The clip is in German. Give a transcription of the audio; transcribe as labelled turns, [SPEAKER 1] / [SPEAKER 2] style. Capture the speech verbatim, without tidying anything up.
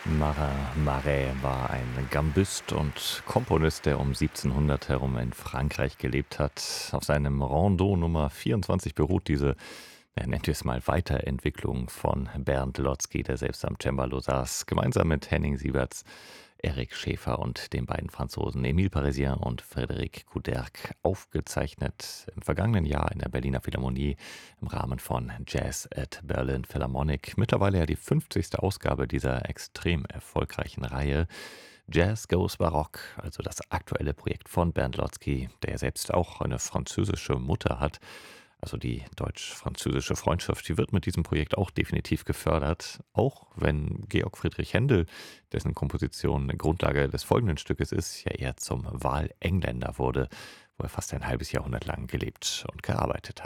[SPEAKER 1] Marin Marais war ein Gambist und Komponist, der um siebzehnhundert herum in Frankreich gelebt hat. Auf seinem Rondeau Nummer vierundzwanzig beruht diese, ja, nennen wir es mal, Weiterentwicklung von Bernd Lotzky, der selbst am Cembalo saß, gemeinsam mit Henning Sieberts, Eric Schäfer und den beiden Franzosen Émile Parisien und Frédéric Couderc aufgezeichnet im vergangenen Jahr in der Berliner Philharmonie im Rahmen von Jazz at Berlin Philharmonic. Mittlerweile ja die fünfzigste Ausgabe dieser extrem erfolgreichen Reihe. Jazz Goes Baroque, also das aktuelle Projekt von Bernd Lotzky, der ja selbst auch eine französische Mutter hat. Also die deutsch-französische Freundschaft, die wird mit diesem Projekt auch definitiv gefördert, auch wenn Georg Friedrich Händel, dessen Komposition Grundlage des folgenden Stückes ist, ja eher zum Wahlengländer wurde, wo er fast ein halbes Jahrhundert lang gelebt und gearbeitet hat.